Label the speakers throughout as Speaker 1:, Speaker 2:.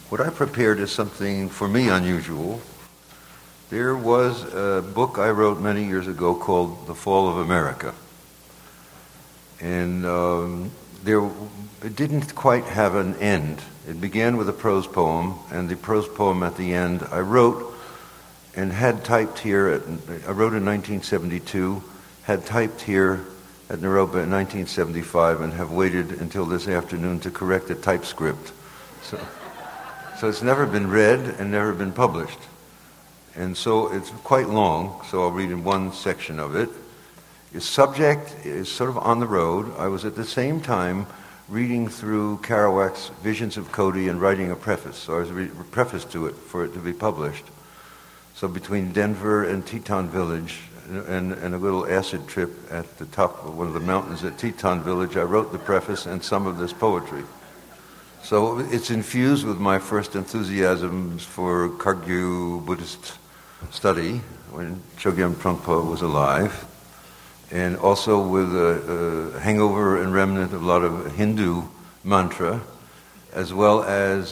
Speaker 1: What I prepared is something, for me, unusual. There was a book I wrote many years ago called The Fall of America. And it didn't quite have an end. It began with a prose poem, and the prose poem at the end I wrote and had typed here. I wrote in 1972, had typed here at Naropa in 1975, and have waited until this afternoon to correct the typescript. So it's never been read and never been published. And so it's quite long, so I'll read in one section of it. Its subject is sort of on the road. I was at the same time reading through Kerouac's Visions of Cody and writing a preface. So I was a preface to it for it to be published. So between Denver and Teton Village and a little acid trip at the top of one of the mountains at Teton Village, I wrote the preface and some of this poetry. So it's infused with my first enthusiasms for Kagyu Buddhist study when Chogyam Trungpa was alive, and also with a hangover and remnant of a lot of Hindu mantra, as well as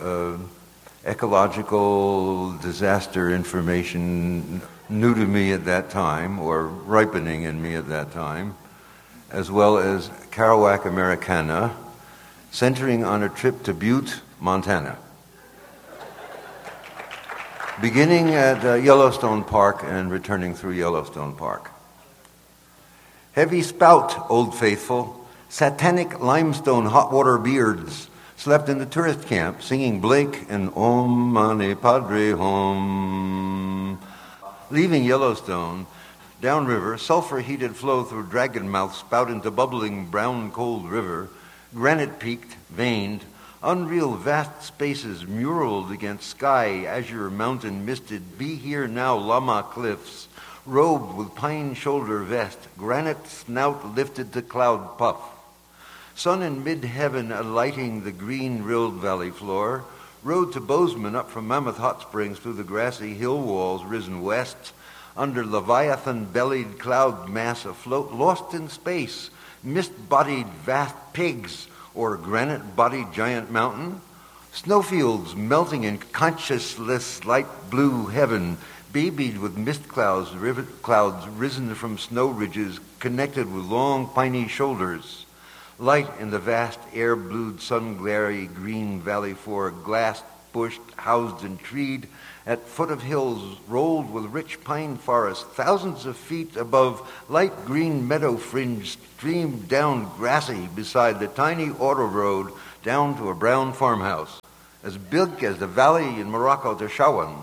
Speaker 1: ecological disaster information new to me at that time, or ripening in me at that time, as well as Kerouac Americana, centering on a trip to Butte, Montana. Beginning at Yellowstone Park and returning through Yellowstone Park. Heavy spout, Old Faithful, satanic limestone hot water beards, slept in the tourist camp singing Blake and Om Mani Padre Hum. Leaving Yellowstone, downriver, sulfur-heated flow through Dragon Mouth spout into bubbling brown cold river, granite-peaked, veined, unreal vast spaces muraled against sky, azure mountain misted, be here now Lama cliffs, robed with pine shoulder vest, granite snout lifted to cloud puff. Sun in mid-heaven alighting the green-rilled valley floor, road to Bozeman up from Mammoth Hot Springs through the grassy hill walls risen west, under Leviathan-bellied cloud mass afloat, lost in space, mist-bodied vast pigs, or granite-bodied giant mountain, snowfields melting in consciousless light blue heaven, babied with mist clouds, river clouds risen from snow ridges, connected with long piney shoulders. Light in the vast air-blued, sun-glary green valley floor, glass-bushed, housed and treed, at foot of hills rolled with rich pine forest, thousands of feet above, light green meadow fringe streamed down grassy beside the tiny auto road down to a brown farmhouse, as big as the valley in Morocco to Shawan.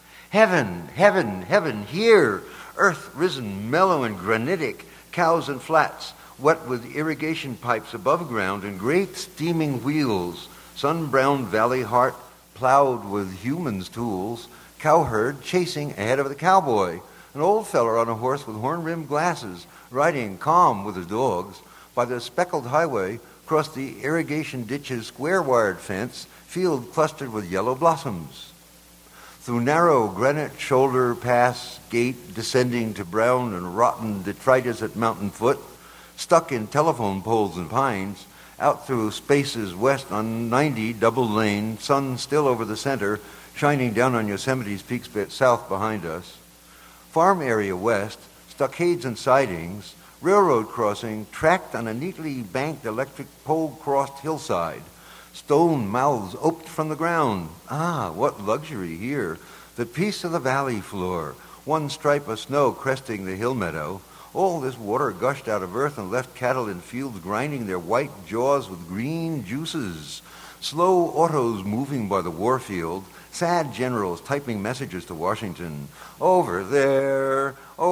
Speaker 1: Heaven, heaven, heaven, here, earth risen, mellow and granitic, cows and flats, wet with irrigation pipes above ground and great steaming wheels, sun-browned valley heart, plowed with humans' tools, cowherd chasing ahead of the cowboy, an old feller on a horse with horn-rimmed glasses, riding calm with his dogs, by the speckled highway, across the irrigation ditch's square-wired fence, field clustered with yellow blossoms. Through narrow granite shoulder pass gate descending to brown and rotten detritus at mountain foot, stuck in telephone poles and pines, out through spaces west on 90 double lane, sun still over the center, shining down on Yosemite's peaks south behind us. Farm area west, stockades and sidings, railroad crossing tracked on a neatly banked electric pole-crossed hillside, stone mouths oped from the ground. Ah, what luxury here. The peace of the valley floor, one stripe of snow cresting the hill meadow. All this water gushed out of earth and left cattle in fields grinding their white jaws with green juices. Slow autos moving by the warfield, sad generals typing messages to Washington. Over there,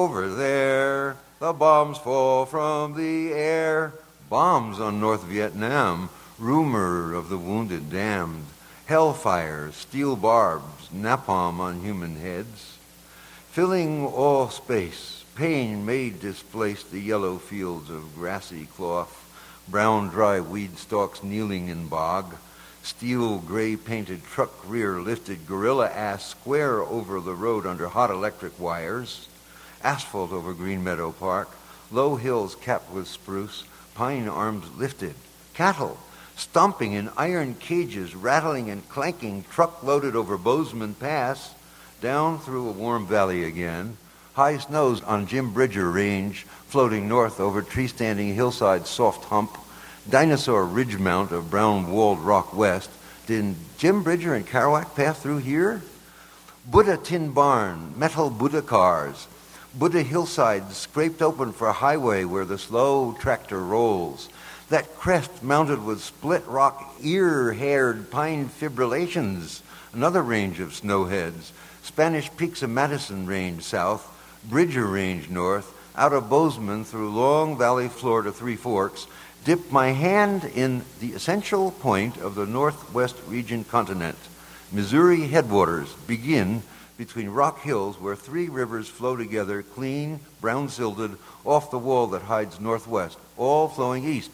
Speaker 1: the bombs fall from the air. Bombs on North Vietnam, rumor of the wounded damned. Hellfire, steel barbs, napalm on human heads. Filling all space, pain may displace the yellow fields of grassy cloth, brown dry weed stalks kneeling in bog, steel gray painted truck rear lifted gorilla ass square over the road under hot electric wires, asphalt over Green Meadow Park, low hills capped with spruce, pine arms lifted, cattle, stomping in iron cages, rattling and clanking, truck loaded over Bozeman Pass, down through a warm valley again, high snows on Jim Bridger Range, floating north over tree-standing hillside soft hump, dinosaur ridge mount of brown-walled rock west. Did Jim Bridger and Kerouac pass through here? Buddha Tin Barn, metal Buddha cars, Buddha hillsides scraped open for a highway where the slow tractor rolls. That crest mounted with split rock ear-haired pine fibrillations, another range of snowheads. Spanish Peaks of Madison Range south, Bridger Range north, out of Bozeman through Long Valley floor to Three Forks, dip my hand in the essential point of the Northwest region continent. Missouri headwaters begin between rock hills where three rivers flow together, clean, brown-silted, off the wall that hides northwest, all flowing east.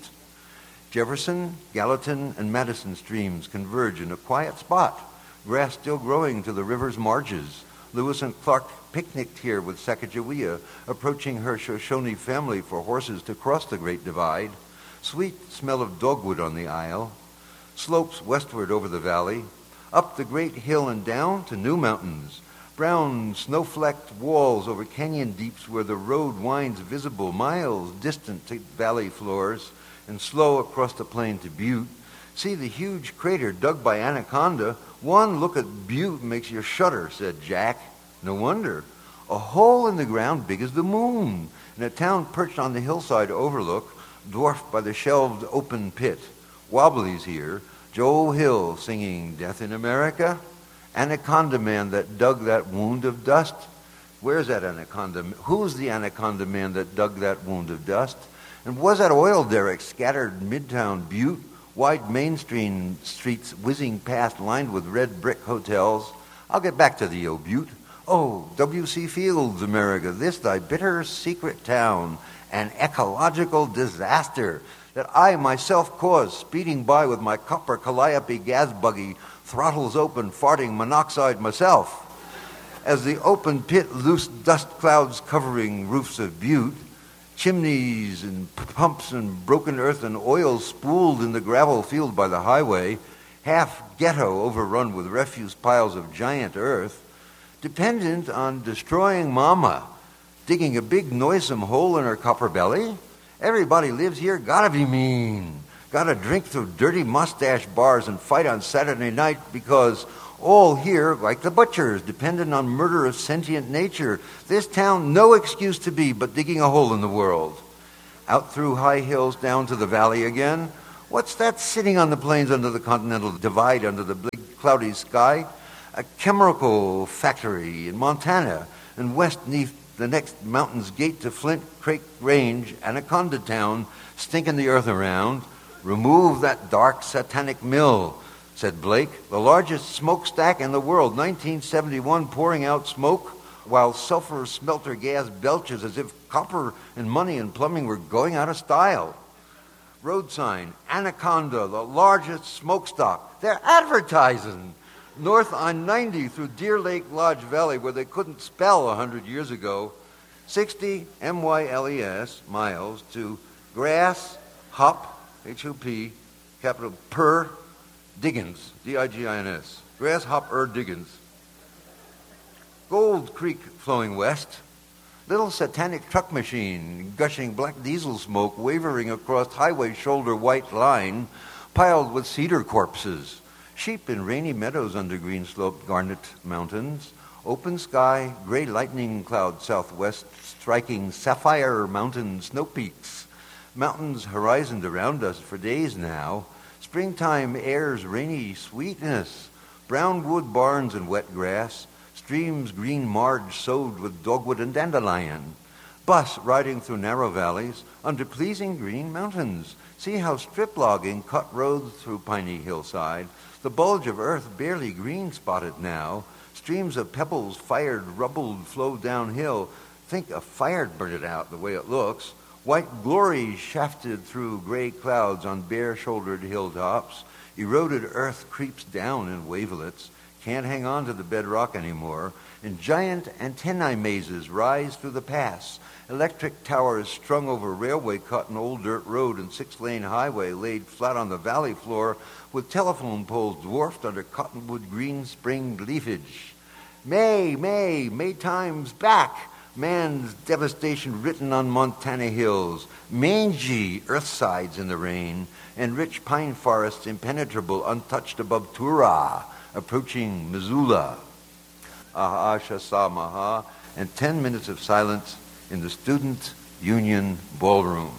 Speaker 1: Jefferson, Gallatin, and Madison streams converge in a quiet spot, grass still growing to the river's marges. Lewis and Clark picnicked here with Sacagawea, approaching her Shoshone family for horses to cross the Great Divide. Sweet smell of dogwood on the Isle. Slopes westward over the valley, up the great hill and down to new mountains. Brown snow-flecked walls over canyon deeps where the road winds visible miles distant to valley floors and slow across the plain to Butte. See the huge crater dug by Anaconda. One look at Butte makes you shudder, said Jack. No wonder. A hole in the ground big as the moon, in a town perched on the hillside overlook, dwarfed by the shelved open pit. Wobbly's here. Joe Hill singing Death in America. Anaconda man that dug that wound of dust. Where's that anaconda? Who's the anaconda man that dug that wound of dust? And was that oil derrick scattered midtown Butte? Wide Main streets whizzing past lined with red brick hotels. I'll get back to the old Butte. Oh, W.C. Fields, America, this thy bitter secret town, an ecological disaster that I myself caused, speeding by with my copper calliope gas buggy, throttles open, farting monoxide myself. As the open pit loosed dust clouds covering roofs of Butte, chimneys and pumps and broken earth and oil spooled in the gravel field by the highway, half ghetto overrun with refuse piles of giant earth, dependent on destroying Mama, digging a big noisome hole in her copper belly. Everybody lives here, gotta be mean. Gotta drink through dirty mustache bars and fight on Saturday night because all here, like the butchers, dependent on murder of sentient nature. This town, no excuse to be but digging a hole in the world. Out through high hills down to the valley again. What's that sitting on the plains under the continental divide under the big cloudy sky? A chemical factory in Montana, and west neath the next mountain's gate to Flint Creek Range, Anaconda Town, stinking the earth around. Remove that dark satanic mill, said Blake, the largest smokestack in the world, 1971, pouring out smoke while sulfur smelter gas belches as if copper and money and plumbing were going out of style. Road sign, Anaconda, the largest smokestack. They're advertising. North on 90 through Deer Lake Lodge Valley, where they couldn't spell 100 years ago, 60 miles miles to Grass Hop, H-O-P, capital Per Diggins, D-I-G-I-N-S, Grasshopper Diggins. Gold Creek flowing west, little satanic truck machine, gushing black diesel smoke wavering across highway shoulder white line, piled with cedar corpses. Sheep in rainy meadows under green-sloped garnet mountains. Open sky, gray lightning cloud southwest, striking sapphire mountain snow peaks. Mountains horizoned around us for days now. Springtime air's rainy sweetness. Brown wood barns and wet grass. Streams green marge sowed with dogwood and dandelion. Bus riding through narrow valleys under pleasing green mountains. See how strip logging cut roads through piney hillside. The bulge of earth barely green spotted now. Streams of pebbles fired, rubbled, flow downhill. Think a fire burned it out the way it looks. White glory shafted through gray clouds on bare-shouldered hilltops. Eroded earth creeps down in wavelets. can't hang on to the bedrock anymore, and giant antennae mazes rise through the pass. Electric towers strung over railway cut an old dirt road and 6-lane highway laid flat on the valley floor with telephone poles dwarfed under cottonwood green spring leafage. May time's back. Man's devastation written on Montana hills, mangy earthsides in the rain, and rich pine forests impenetrable, untouched above Tura, approaching Missoula. Aha, Shasa Maha, and 10 minutes of silence in the Student Union Ballroom.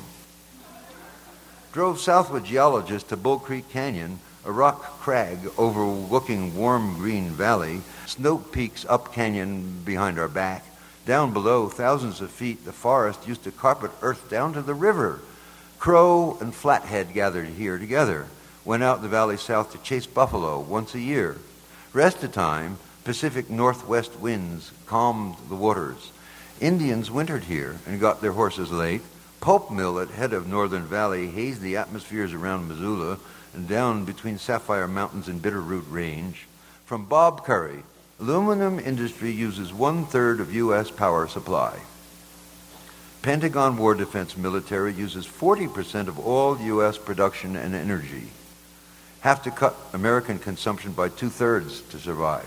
Speaker 1: Drove southward geologists to Bull Creek Canyon, a rock crag overlooking warm green valley, snow peaks up canyon behind our back. Down below, thousands of feet, the forest used to carpet earth down to the river. Crow and flathead gathered here together, went out the valley south to chase buffalo once a year. Rest of time, Pacific Northwest winds calmed the waters. Indians wintered here and got their horses late. Pulp mill at head of Northern Valley hazed the atmospheres around Missoula and down between Sapphire Mountains and Bitterroot Range. From Bob Curry, aluminum industry uses 1/3 of U.S. power supply. Pentagon War Defense Military uses 40% of all U.S. production and energy. Have to cut American consumption by 2/3 to survive.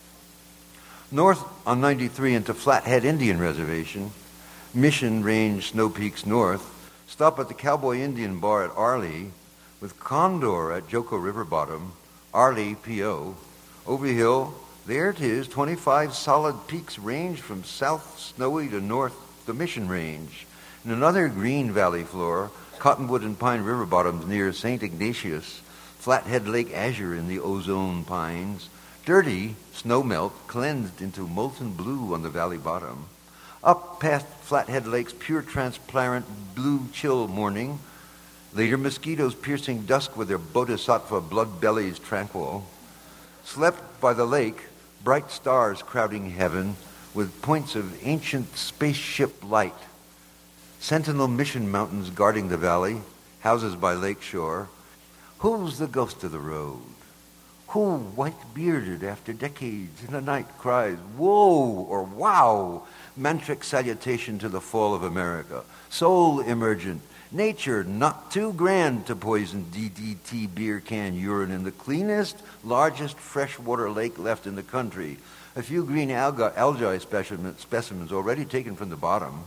Speaker 1: North on 93 into Flathead Indian Reservation, Mission Range Snow Peaks North, stop at the Cowboy Indian Bar at Arley, with Condor at Joko River Bottom, Arley, P.O., over hill. There it is, 25 solid peaks range from south snowy to north the Mission Range. In another green valley floor, Cottonwood and Pine River Bottoms near St. Ignatius, Flathead Lake Azure in the ozone pines, dirty snowmelt cleansed into molten blue on the valley bottom. Up past Flathead Lake's pure transparent blue chill morning, later mosquitoes piercing dusk with their bodhisattva blood bellies tranquil. Slept by the lake, bright stars crowding heaven with points of ancient spaceship light. Sentinel Mission Mountains guarding the valley, houses by lake shore. Who's the ghost of the road? Who, white-bearded after decades in the night, cries, whoa or wow, mantric salutation to the fall of America. Soul emergent, nature not too grand to poison DDT beer can urine in the cleanest, largest freshwater lake left in the country. A few green algae specimens already taken from the bottom.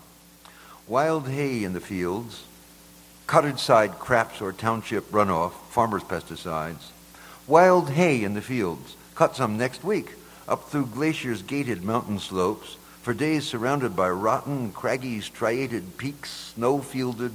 Speaker 1: Wild hay in the fields. Cottage side craps or township runoff, farmers' pesticides. Wild hay in the fields. Cut some next week. Up through glaciers gated mountain slopes. For days surrounded by rotten, craggy, striated peaks, snow-fielded.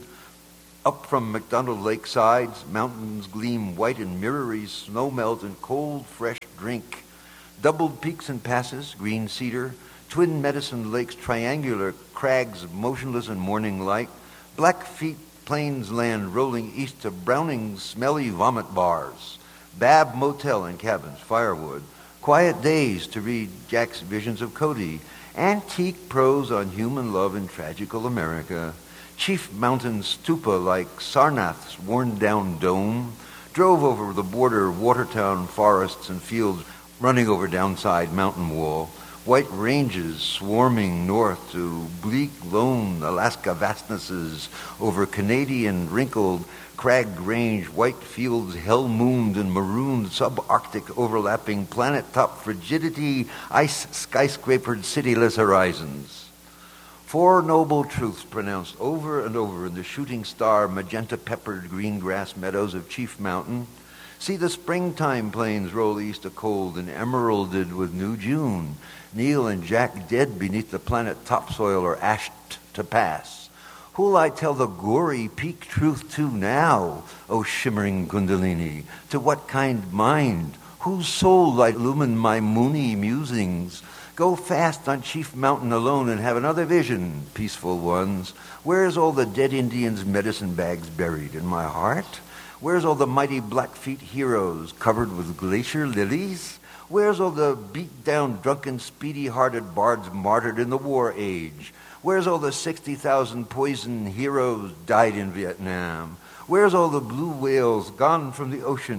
Speaker 1: Up from McDonald Lake sides, mountains gleam white and mirrory snow melt and cold, fresh drink. Doubled peaks and passes, green cedar. Twin Medicine Lake's triangular crags motionless in morning light. Blackfeet Plains land rolling east to Browning's smelly vomit bars. Bab Motel and cabins, firewood. Quiet days to read Jack's Visions of Cody. Antique prose on human love in tragical America. Chief Mountain stupa like Sarnath's worn-down dome. Drove over the border Watertown forests and fields running over downside mountain wall. White ranges swarming north to bleak, lone Alaska vastnesses over Canadian wrinkled crag range, white fields hell-mooned and marooned subarctic overlapping planet-top frigidity, ice skyscrapered cityless horizons. Four noble truths pronounced over and over in the shooting star magenta-peppered green grass meadows of Chief Mountain. See the springtime plains roll east a cold and emeralded with new June. Neil and Jack dead beneath the planet topsoil or ashed to pass. Who'll I tell the gory peak truth to now, O shimmering Kundalini? To what kind mind? Whose soul illumine my moony musings? Go fast on Chief Mountain alone and have another vision, peaceful ones. Where's all the dead Indians' medicine bags buried? In my heart? Where's all the mighty Blackfeet heroes covered with glacier lilies? Where's all the beat-down, drunken, speedy-hearted bards martyred in the war age? Where's all the 60,000 poison heroes died in Vietnam? Where's all the blue whales gone from the ocean?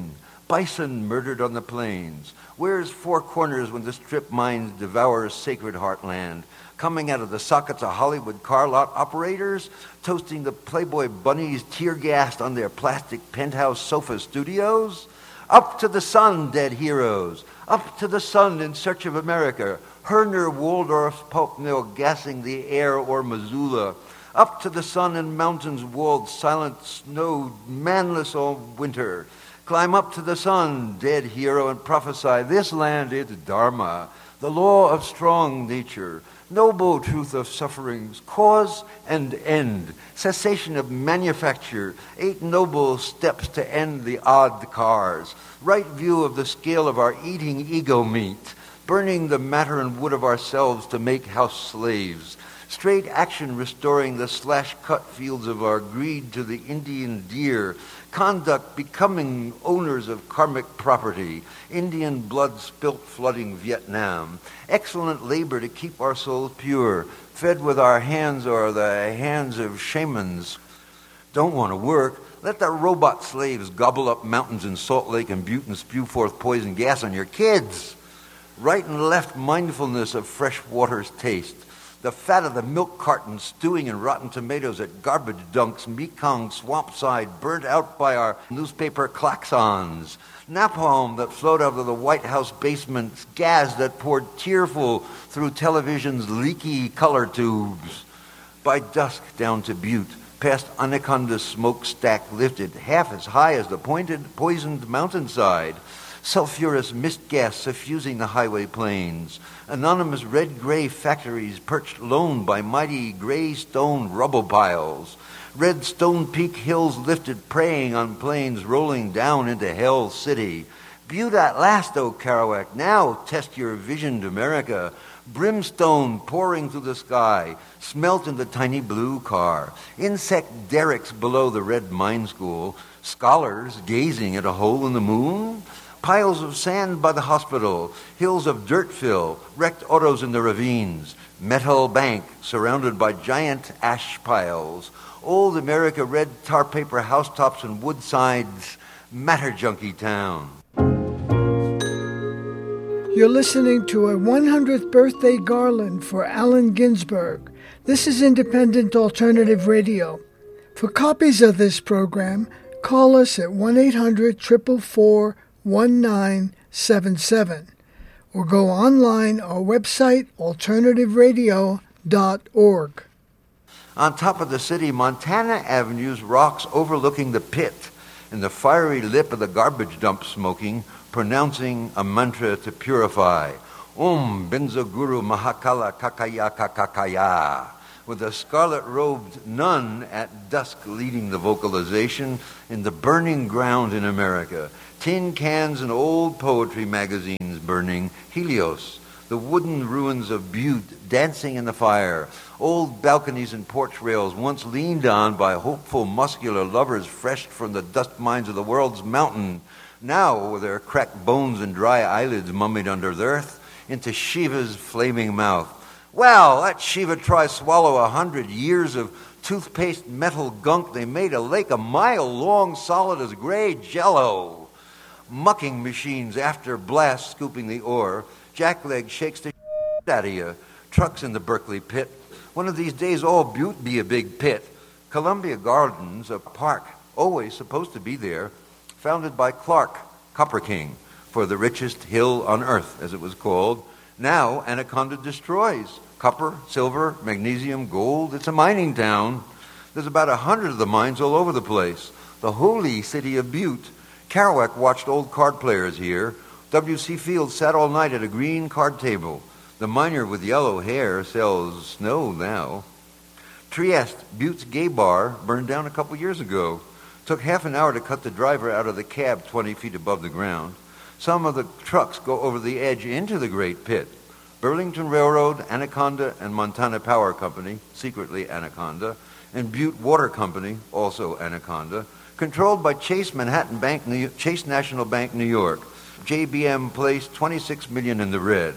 Speaker 1: Bison murdered on the plains. Where's Four Corners when the strip mines devour sacred heartland? Coming out of the sockets of Hollywood car lot operators, toasting the Playboy bunnies tear-gassed on their plastic penthouse sofa studios? Up to the sun, dead heroes. Up to the sun in search of America. Herner, Waldorf's pulp mill gassing the air o'er Missoula. Up to the sun and mountains walled, silent, snowed, manless all winter. Climb up to the sun, dead hero, and prophesy this land is Dharma, the law of strong nature, noble truth of sufferings, cause and end, cessation of manufacture, 8 noble steps to end the odd cars, right view of the scale of our eating ego meat, burning the matter and wood of ourselves to make house slaves, straight action restoring the slash-cut fields of our greed to the Indian deer, conduct becoming owners of karmic property, Indian blood spilt flooding Vietnam, excellent labor to keep our souls pure, fed with our hands or the hands of shamans. Don't want to work? Let the robot slaves gobble up mountains in Salt Lake and Butte and spew forth poison gas on your kids. Right and left mindfulness of fresh water's taste. The fat of the milk carton stewing in rotten tomatoes at garbage dunks, Mekong swamp side, burnt out by our newspaper klaxons. Napalm that flowed out of the White House basements, gas that poured tearful through television's leaky color tubes. By dusk down to Butte, past Anaconda's smokestack lifted, half as high as the poisoned mountainside. Sulfurous mist gas suffusing the highway plains. Anonymous red-gray factories perched lone by mighty gray stone rubble piles. Red Stone Peak hills lifted preying on planes rolling down into Hell City. Butte at last, O Kerouac, now test your visioned America. Brimstone pouring through the sky, smelt in the tiny blue car. Insect derricks below the red mine school. Scholars gazing at a hole in the moon. Piles of sand by the hospital, hills of dirt fill, wrecked autos in the ravines, metal bank surrounded by giant ash piles, old America red tar paper housetops and wood sides, matter junkie town.
Speaker 2: You're listening to a 100th birthday garland for Allen Ginsberg. This is Independent Alternative Radio. For copies of this program, call us at 1-800-444-1977 or go online our website alternativeradio.org.
Speaker 1: On top of the city, Montana Avenue's rocks overlooking the pit and the fiery lip of the garbage dump smoking, pronouncing a mantra to purify. Benzoguru Mahakala Kakaya Kakakaya. With a scarlet-robed nun at dusk leading the vocalization in the burning ground in America. Tin cans and old poetry magazines burning. Helios, the wooden ruins of Butte dancing in the fire. Old balconies and porch rails once leaned on by hopeful, muscular lovers fresh from the dust mines of the world's mountain. Now, with their cracked bones and dry eyelids mummied under the earth, into Shiva's flaming mouth. Well, let Shiva try swallow 100 years of toothpaste metal gunk. They made a lake a mile long, solid as gray jello. Mucking machines after blast scooping the ore. Jackleg shakes the out of you. Trucks in the Berkeley pit. One of these days all Butte be a big pit. Columbia Gardens, a park always supposed to be there, founded by Clark, Copper King, for the richest hill on earth, as it was called. Now Anaconda destroys copper, silver, magnesium, gold. It's a mining town. There's about 100 of the mines all over the place. The holy city of Butte. Kerouac watched old card players here. W.C. Fields sat all night at a green card table. The miner with yellow hair sells snow now. Trieste, Butte's gay bar, burned down a couple years ago. Took half an hour to cut the driver out of the cab 20 feet above the ground. Some of the trucks go over the edge into the great pit. Burlington Railroad, Anaconda, and Montana Power Company, secretly Anaconda, and Butte Water Company, also Anaconda, controlled by Chase Manhattan Bank, Chase National Bank, New York. JBM placed $26 million in the red.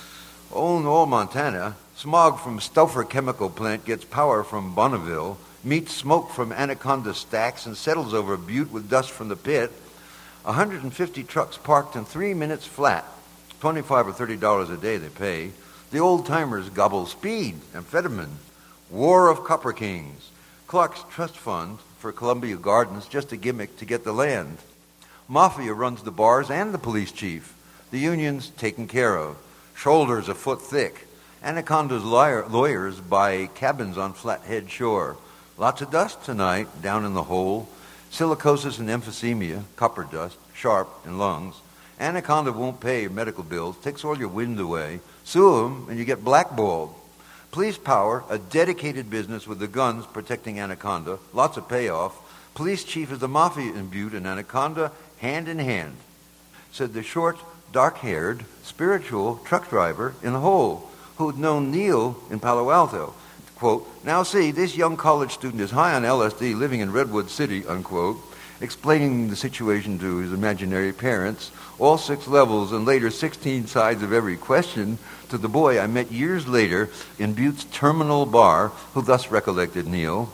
Speaker 1: Own all Montana. Smog from Stauffer Chemical Plant gets power from Bonneville, meets smoke from Anaconda stacks and settles over Butte with dust from the pit. 150 trucks parked in 3 minutes flat. $25 or $30 a day they pay. The old-timers gobble speed, amphetamine, War of Copper Kings, Clark's Trust Fund for Columbia Gardens, just a gimmick to get the land. Mafia runs the bars and the police chief. The union's taken care of. Shoulders a foot thick. Anaconda's lawyers buy cabins on Flathead Shore. Lots of dust tonight down in the hole. Silicosis and emphysema, copper dust, sharp in lungs. Anaconda won't pay your medical bills, takes all your wind away. Sue them and you get blackballed. Police power, a dedicated business with the guns protecting Anaconda, lots of payoff. Police chief is the mafia in Butte and Anaconda, hand in hand, said the short, dark-haired, spiritual truck driver in the hole who'd known Neil in Palo Alto. Quote, now see, this young college student is high on LSD living in Redwood City, unquote, explaining the situation to his imaginary parents, all 6 levels and later 16 sides of every question, to the boy I met years later in Butte's terminal bar, who thus recollected Neil.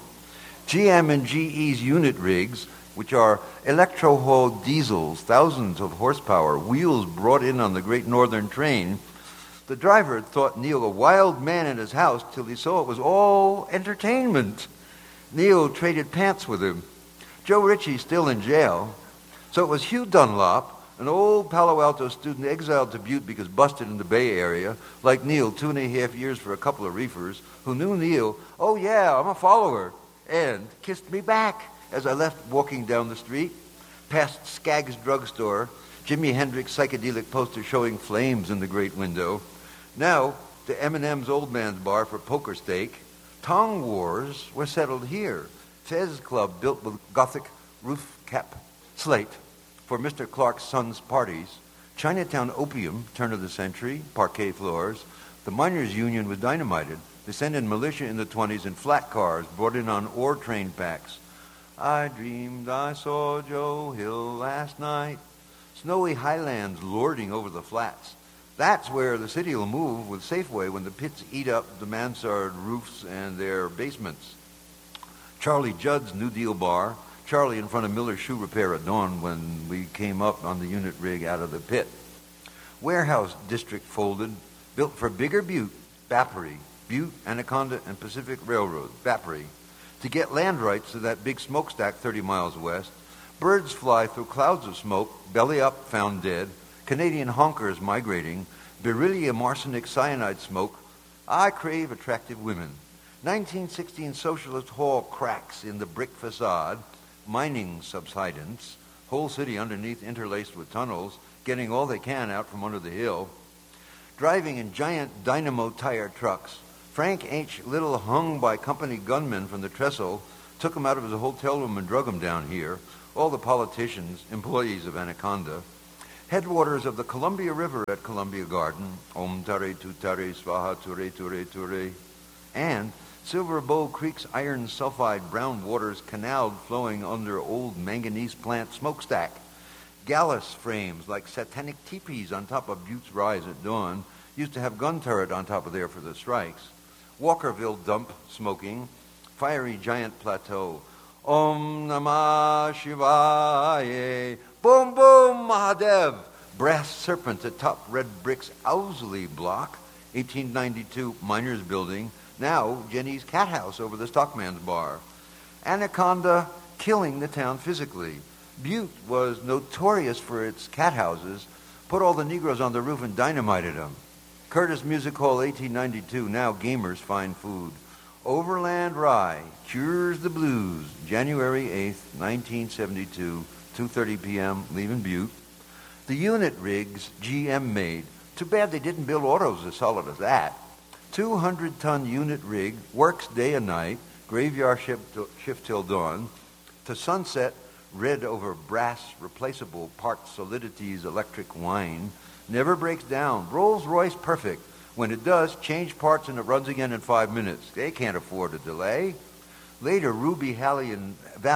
Speaker 1: GM and GE's unit rigs, which are electro-hauled diesels, thousands of horsepower, wheels brought in on the Great Northern Train. The driver had thought Neil a wild man in his house till he saw it was all entertainment. Neil traded pants with him. Joe Ritchie's still in jail. So it was Hugh Dunlop, an old Palo Alto student exiled to Butte because busted in the Bay Area, like Neil, 2.5 years for a couple of reefers, who knew Neil, oh yeah, I'm a follower, and kissed me back as I left walking down the street, past Skaggs drugstore, Jimi Hendrix psychedelic poster showing flames in the great window. Now to Eminem's Old Man's Bar for poker stake. Tong wars were settled here. Fez Club built with Gothic roof cap slate for Mr. Clark's son's parties. Chinatown opium, turn of the century, parquet floors. The miners' union was dynamited. They sent in militia in the 20s in flat cars brought in on ore train packs. I dreamed I saw Joe Hill last night. Snowy highlands lording over the flats. That's where the city will move with Safeway when the pits eat up the mansard roofs and their basements. Charlie Judd's New Deal bar. Charlie in front of Miller's Shoe Repair at dawn when we came up on the unit rig out of the pit. Warehouse district folded, built for bigger Butte, Bappery, Butte, Anaconda, and Pacific Railroad, Bappery, to get land rights to that big smokestack 30 miles west. Birds fly through clouds of smoke, belly up, found dead. Canadian honkers migrating, beryllium arsenic cyanide smoke. I crave attractive women. 1916 Socialist Hall cracks in the brick facade, mining subsidence, whole city underneath interlaced with tunnels, getting all they can out from under the hill. Driving in giant dynamo tire trucks. Frank H. Little, hung by company gunmen from the trestle, took him out of his hotel room and drug him down here. All the politicians, employees of Anaconda. Headwaters of the Columbia River at Columbia Garden, Om Tare Tutare Svaha Ture Ture Ture, and Silver Bow Creek's iron sulfide brown waters canaled flowing under old manganese plant smokestack. Gallus frames like satanic teepees on top of Butte's Rise at dawn used to have gun turret on top of there for the strikes. Walkerville dump smoking, fiery giant plateau. Om Namah Shivaya, boom boom Mahadev. Brass serpent atop red bricks Owsley block, 1892 miners building. Now Jenny's cat house over the stockman's bar. Anaconda killing the town physically. Butte was notorious for its cat houses. Put all the Negroes on the roof and dynamited them. Curtis Music Hall, 1892. Now gamers find food. Overland Rye cures the blues. January 8th, 1972, 2:30 p.m. leaving Butte. The unit rigs GM made. Too bad they didn't build autos as solid as that. 200-ton unit rig, works day and night, graveyard shift till dawn. To sunset, red over brass, replaceable part solidities, electric wine. Never breaks down. Rolls-Royce perfect. When it does, change parts and it runs again in 5 minutes. They can't afford a delay. Later, Ruby Valley and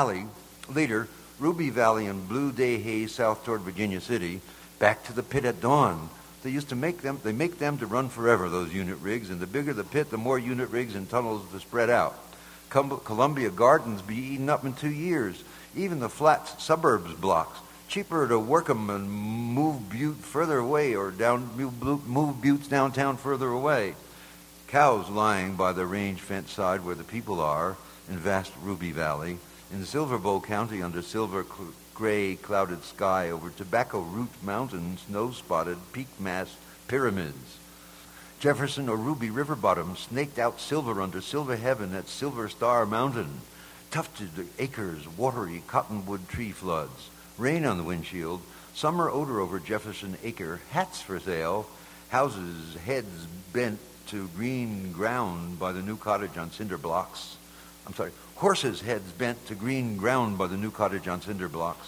Speaker 1: Blue Day Haze south toward Virginia City, back to the pit at dawn. They make them to run forever, those unit rigs, and the bigger the pit, the more unit rigs and tunnels to spread out. Columbia Gardens be eaten up in 2 years. Even the flats suburbs blocks. Cheaper to work 'em and move Butte further away or move Buttes downtown further away. Cows lying by the range fence side where the people are in vast Ruby Valley, in Silver Bow County under silver gray clouded sky over Tobacco Root Mountain, snow-spotted peak-massed pyramids. Jefferson or Ruby River bottom snaked out silver under silver heaven at Silver Star Mountain. Tufted acres, watery cottonwood tree floods. Rain on the windshield, summer odor over Jefferson Acre, hats for sale, houses, heads bent to green ground by the new cottage on cinder blocks. Horses' heads bent to green ground by the new cottage on cinder blocks.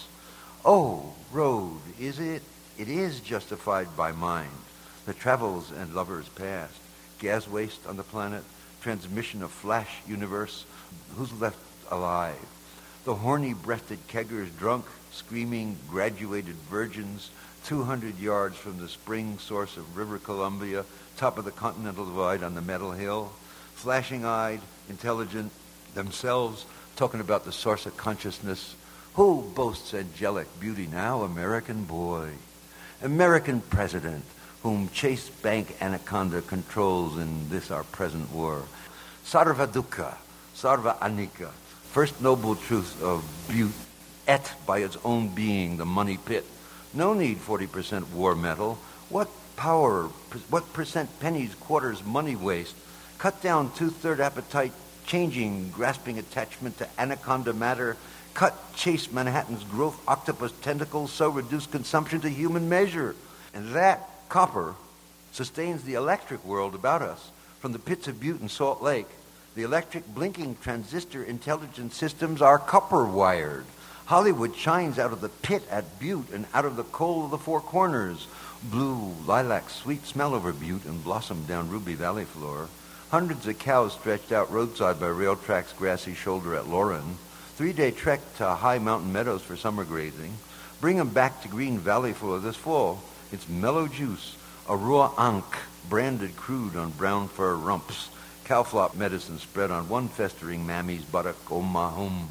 Speaker 1: Oh, road, is it? It is justified by mind. The travels and lovers past. Gas waste on the planet, transmission of flash universe. Who's left alive? The horny-breasted keggers drunk, screaming graduated virgins, 200 yards from the spring source of River Columbia, top of the Continental Divide on the Metal Hill, flashing-eyed, intelligent, themselves talking about the source of consciousness. Who boasts angelic beauty now? American boy. American president, whom Chase Bank Anaconda controls in this our present war. Sarva Dukkha, Sarva Anika, first noble truth of Butte, et by its own being, the money pit. No need 40% war metal. What power, what percent pennies, quarters, money waste? Cut down 2/3 appetite, changing, grasping attachment to anaconda matter. Cut Chase Manhattan's growth octopus tentacles, so reduce consumption to human measure. And that copper sustains the electric world about us, from the pits of Butte and Salt Lake. The electric blinking transistor intelligence systems are copper-wired. Hollywood shines out of the pit at Butte and out of the coal of the Four Corners. Blue, lilac, sweet smell over Butte and blossom down Ruby Valley floor. Hundreds of cows stretched out roadside by rail tracks' grassy shoulder at Lauren. 3-day trek to high mountain meadows for summer grazing. Bring 'em back to Green Valley floor this fall. It's mellow juice, a raw ankh branded crude on brown fur rumps. Cowflop medicine spread on one festering mammy's buttock, home.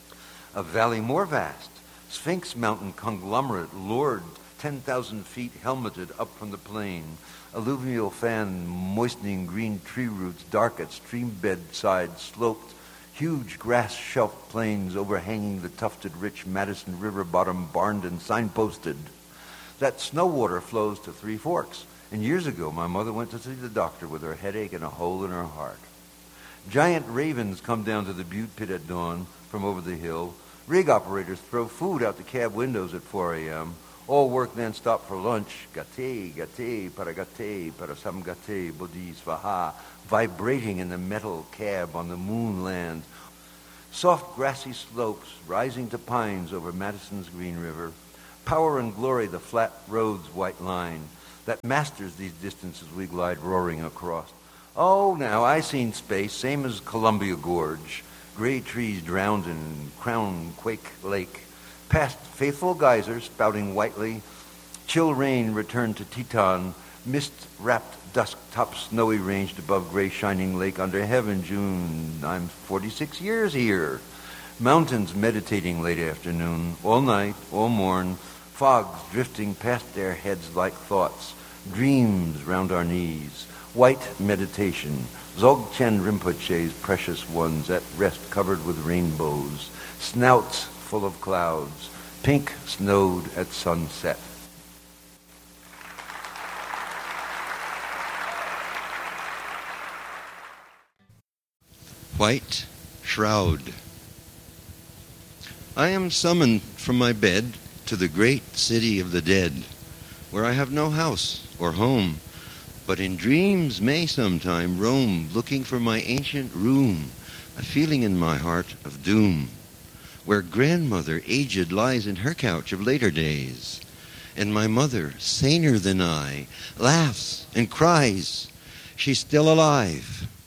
Speaker 1: A valley more vast, Sphinx Mountain conglomerate lured 10,000 feet helmeted up from the plain. Alluvial fan moistening green tree roots dark at stream bed side sloped. Huge grass shelf plains overhanging the tufted rich Madison River bottom barned and signposted. That snow water flows to Three Forks. And years ago, my mother went to see the doctor with her headache and a hole in her heart. Giant ravens come down to the Butte pit at dawn from over the hill. Rig operators throw food out the cab windows at 4 a.m. All work then stop for lunch. Gate, para sam gate, bodhi svaha, vibrating in the metal cab on the moonland. Soft grassy slopes rising to pines over Madison's Green River. Power and glory, the flat road's white line that masters these distances we glide roaring across. Oh, now, I seen space, same as Columbia Gorge. Gray trees drowned in Crown Quake Lake. Past faithful geysers spouting whitely. Chill rain returned to Teton. Mist-wrapped dusk-top snowy ranged above gray shining lake under heaven. June, I'm 46 years here. Mountains meditating late afternoon. All night, all morn. Fogs drifting past their heads like thoughts. Dreams round our knees. White meditation. Dzogchen Rinpoche's precious ones at rest covered with rainbows. Snouts full of clouds. Pink snowed at sunset.
Speaker 3: White Shroud. I am summoned from my bed to the great city of the dead, where I have no house or home, but in dreams may sometime roam, looking for my ancient room, a feeling in my heart of doom, where grandmother aged lies in her couch of later days, and my mother, saner than I, laughs and cries. She's still alive.